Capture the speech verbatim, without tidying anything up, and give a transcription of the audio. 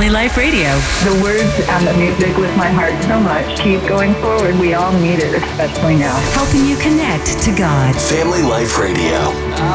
Family Life Radio. The words and the music with my heart so much. Keep going forward. We all need it, especially now. Helping you connect to God. Family Life Radio.